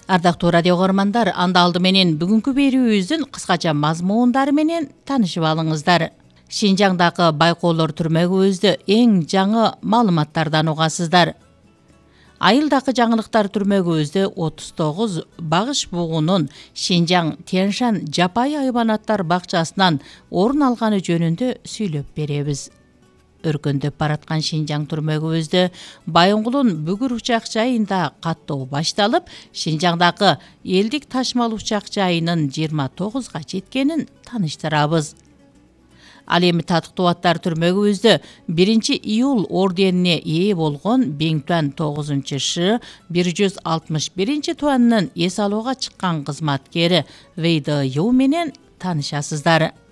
Ардактуу радио көрмандар, анда алды менен бүгүнкү берүүбүздүн кыскача мазмундары менен таанышып алыңыздар. Шинжаңдагы байкоолор түрмөгүбүздө эң жаңы маалыматтардан угасыздар. Айылдагы жаңылыктар түрмөгүбүздө 39 багыш бугунун Шинжаң Тяньшань жапайы айбанаттар бакчасынан орун алганы жөнүндө сүйлөп беребиз. Өркөндөп бараткан Шинжаң түрмөгүбүздө Байоңгулдун Бүгүр учак жайында каттоо башталып, Шинжаңдагы элдик ташмал учак жайынын 29га жеткенин тааныштырабыз. Ал эми Татыктуу аттар түрмөгүбүздө 1-июл орденине ээ болгон Беңтуан 9-Ш 161-туанынын эс алууга чыккан кызматкери Вейде Ю менен таанышасыздар.